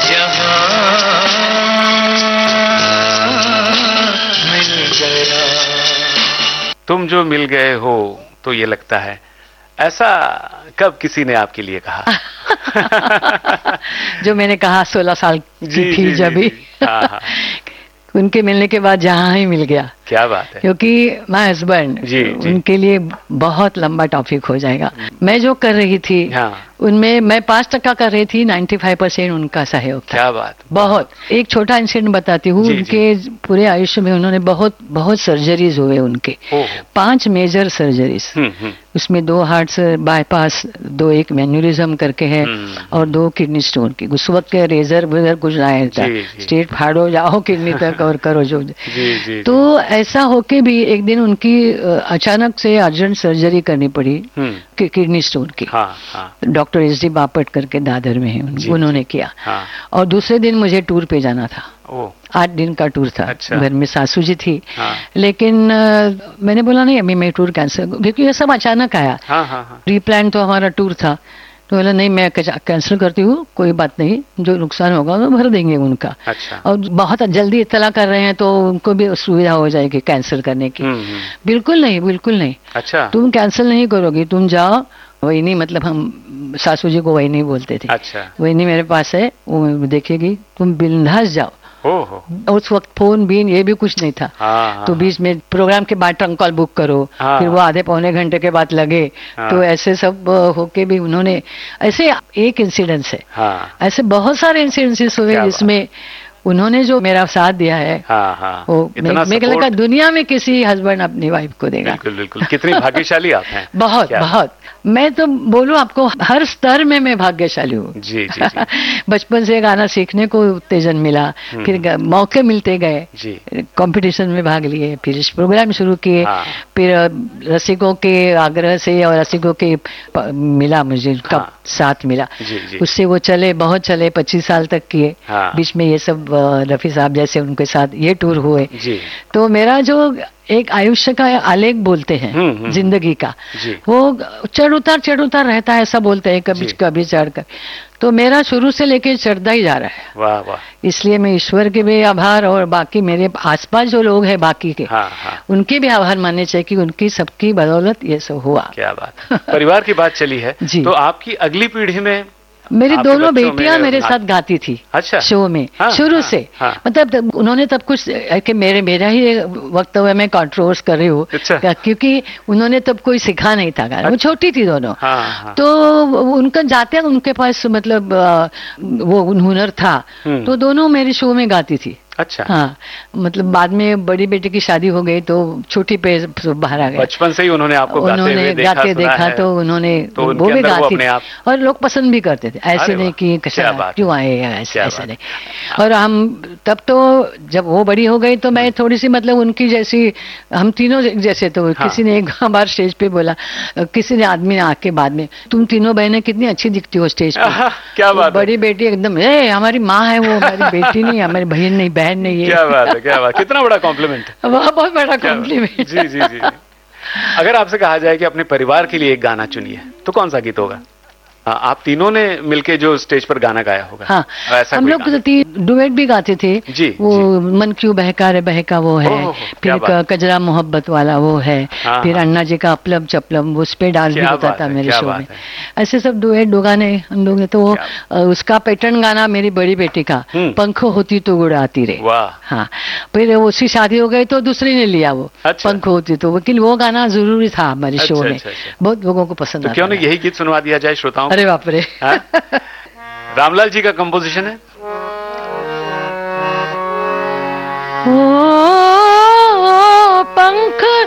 तुम जो मिल गए हो तो ये लगता है, ऐसा कब किसी ने आपके लिए कहा? जो मैंने कहा 16 साल की थी जब भी। हाँ। उनके मिलने के बाद जहाँ ही मिल गया। क्या बात है। क्योंकि माय हस्बैंड उनके लिए बहुत लंबा टॉपिक हो जाएगा। मैं जो कर रही थी उनमें मैं 5% कर रही थी, 95% उनका सहयोग था। क्या बात। बहुत। एक छोटा इंसिडेंट बताती हूँ। उनके पूरे आयुष्य में उन्होंने बहुत बहुत सर्जरीज हुए उनके, 5 मेजर सर्जरीज। उसमें 2 हार्ट बाईपास, 2 एक मैन्यूरिज्म करके है और 2 किडनी स्टोन की। उस वक्त के रेजर वेजर कुछ नहीं था, स्टेट फाड़ो जाओ किडनी तक और करो जो। तो ऐसा होके भी एक दिन उनकी अचानक से अर्जेंट सर्जरी करनी पड़ी किडनी स्टोन की। डॉक्टर SD बापट करके दादर में है, उन्होंने किया। और दूसरे दिन मुझे टूर पे जाना था। 8 दिन का टूर था। घर में सासू जी थी। लेकिन मैंने बोला नहीं अभी मैं टूर कैंसिल, क्योंकि ये सब अचानक आया। प्री प्लान तो हमारा टूर था। तो बोला नहीं मैं कैंसिल करती हूँ, कोई बात नहीं, जो नुकसान होगा वो भर देंगे उनका। और बहुत जल्दी इत्तला कर रहे हैं तो उनको भी सुविधा हो जाएगी कैंसिल करने की। बिल्कुल नहीं, बिल्कुल नहीं। तुम कैंसिल नहीं करोगी, तुम जाओ। वही नहीं, मतलब हम सासू जी को वही नहीं बोलते थे। वही नहीं मेरे पास है, वो देखेगी, तुम बिंदास जाओ। उस वक्त फोन भी ये भी कुछ नहीं था। तो बीच में प्रोग्राम के बाद ट्रंक कॉल बुक करो, फिर वो आधे पौने घंटे के बाद लगे। तो ऐसे सब होके भी उन्होंने, ऐसे एक इंसिडेंस है, ऐसे बहुत सारे इंसिडेंसेस हुए जिसमें उन्होंने जो मेरा साथ दिया है। वो मेरे लगा दुनिया में किसी हस्बैंड अपनी वाइफ को देगा। बिल्कुल बिल्कुल। कितनी भाग्यशाली आप हैं। बहुत बहुत। मैं तो बोलूं आपको हर स्तर में मैं भाग्यशाली हूँ। जी जी जी। बचपन से गाना सीखने को उत्तेजन मिला, फिर मौके मिलते गए, कंपटीशन में भाग लिए, फिर इस प्रोग्राम शुरू किए। फिर रसिकों के आग्रह से और रसिकों के मिला मुझे कब साथ मिला, उससे वो चले, बहुत चले, 25 साल तक किए। बीच में ये सब रफी साहब जैसे उनके साथ ये टूर हुए। तो मेरा जो एक आयुष्य का आलेख बोलते हैं जिंदगी का, वो चढ़ उतार रहता है, ऐसा बोलते हैं, कभी कभी चढ़कर। तो मेरा शुरू से लेके चढ़ता ही जा रहा है। वाह वाह। इसलिए मैं ईश्वर के भी आभार और बाकी मेरे आसपास जो लोग हैं बाकी के, उनके भी आभार मानने चाहिए कि उनकी सबकी बदौलत ये सब हुआ। क्या बात। परिवार की बात चली है तो आपकी अगली पीढ़ी में मेरी दोनों बेटियां मेरे साथ गाती थी। अच्छा। शो में शुरू से। मतलब उन्होंने तब कुछ कि मेरा ही वक्तव्य में कंट्रोवर्स कर रही हूँ। क्योंकि उन्होंने तब कोई सिखा नहीं था गाना। वो छोटी थी दोनों। तो उनका जाते उनके पास मतलब वो हुनर था, तो दोनों मेरे शो में गाती थी। अच्छा। हाँ, मतलब बाद में बड़ी बेटी की शादी हो गई तो छोटी पे बाहर आ गए। बचपन से ही उन्होंने आपको उन्होंने गाते देखा तो उन्होंने तो वो भी गाती थी और लोग पसंद भी करते थे। ऐसे नहीं कि क्यों आए, ऐसा नहीं। और हम तब तो जब वो बड़ी हो गई तो मैं थोड़ी सी मतलब उनकी जैसी, हम तीनों जैसे। तो किसी ने एक बार स्टेज पे बोला, किसी ने आदमी ने आके बाद में, तुम तीनों बहनें कितनी अच्छी दिखती हो स्टेज पे। क्या बात। बड़ी बेटी एकदम हमारी माँ है वो, हमारी बेटी नहीं, हमारी बहन नहीं, बहन नहीं है। क्या बात है, क्या बात। कितना बड़ा कॉम्प्लीमेंट। बहुत बड़ा कॉम्प्लीमेंट। जी जी जी। अगर आपसे कहा जाए कि अपने परिवार के लिए एक गाना चुनिए तो कौन सा गीत होगा? आप तीनों ने मिलके जो स्टेज पर गाना गाया होगा। हाँ, ऐसा हम लोग डुएट भी गाते थे। वो मन क्यों बहका रे बहका वो है, फिर कजरा मोहब्बत वाला वो है, फिर अन्ना जी का अपलम चपलम, उस पे डांस भी होता था मेरे शो में। ऐसे सब डुएट दो गाने हम लोग ने। तो उसका पैटर्न गाना मेरी बड़ी बेटी का, पंखो होती तो उड़ाती रे। हाँ, फिर उसकी शादी हो गई तो दूसरी ने लिया वो पंखो होती तो, लेकिन वो गाना जरूरी था हमारे शो में। बहुत लोगों को पसंद आता। क्यों नहीं यही गीत सुनवा दिया जाए श्रोताओं? अरे बाप रे। रामलाल जी का कंपोजिशन है। पंख